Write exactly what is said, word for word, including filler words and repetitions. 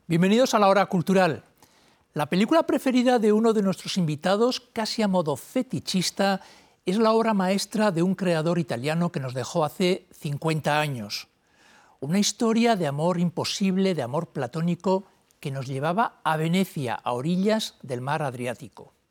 Bienvenidos a la Hora Cultural. La película preferida de uno de nuestros invitados, casi a modo fetichista, es la obra maestra de un creador italiano que nos dejó hace cincuenta años. Una historia de amor imposible, de amor platónico, que nos llevaba a Venecia, a orillas del mar Adriático.